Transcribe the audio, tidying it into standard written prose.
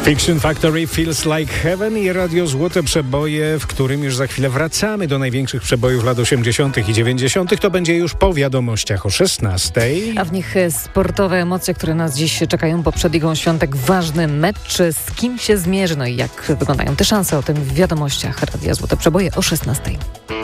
Fiction Factory, Feels Like Heaven i Radio Złote Przeboje, w którym już za chwilę wracamy do największych przebojów lat 80. i 90. To będzie już po wiadomościach o 16. A w nich sportowe emocje, które nas dziś czekają po przebiegu świątek. Ważny mecz, z kim się zmierzy, no i jak wyglądają te szanse, o tym w wiadomościach Radia Złote Przeboje o 16.